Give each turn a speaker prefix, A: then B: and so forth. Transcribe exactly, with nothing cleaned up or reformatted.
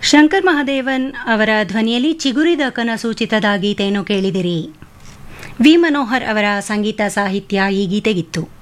A: ಶಂಕರ್ ಮಹಾದೇವನ್ ಅವರ ಧ್ವನಿಯಲ್ಲಿ ಚಿಗುರಿದ ಕನಸು ಚಿತ್ರದ ಗೀತೆಯನ್ನು ಕೇಳಿದಿರಿ. ವಿ ಮನೋಹರ್ ಅವರ ಸಂಗೀತ ಸಾಹಿತ್ಯ ಈ ಗೀತೆಗಿತ್ತು.